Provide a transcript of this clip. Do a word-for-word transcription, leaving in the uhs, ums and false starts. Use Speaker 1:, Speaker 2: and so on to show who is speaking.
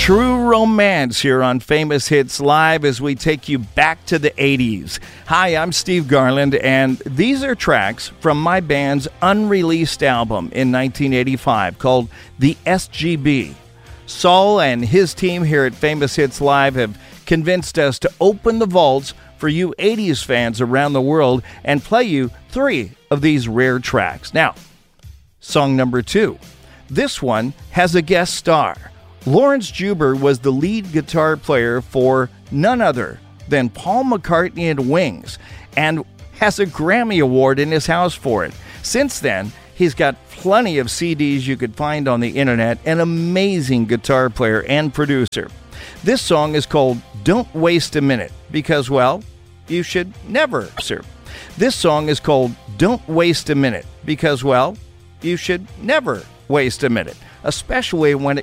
Speaker 1: True romance here on Famous Hits Live as we take you back to the eighties. Hi, I'm Steve Garland, and these are tracks from my band's unreleased album in nineteen eighty-five called The S G B. Saul and his team here at Famous Hits Live have convinced us to open the vaults for you eighties fans around the world and play you three of these rare tracks. Now, song number two. This one has a guest star. Lawrence Juber was the lead guitar player for none other than Paul McCartney and Wings, and has a Grammy Award in his house for it. Since then, he's got plenty of C Ds you could find on the internet, an amazing guitar player and producer. This song is called Don't Waste a Minute, because, well, you should never, sir. This song is called Don't Waste a Minute, because, well, you should never waste a minute, especially when it